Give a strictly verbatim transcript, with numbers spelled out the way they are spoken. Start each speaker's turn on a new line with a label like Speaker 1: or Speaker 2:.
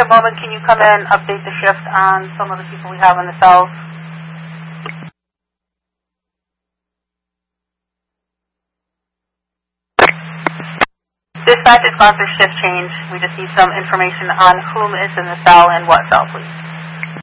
Speaker 1: moment, can you come in, update the shift on some of the people we have in the cells? Dispatch is gone through shift change. We just need some information on whom is in the cell and what cell, please.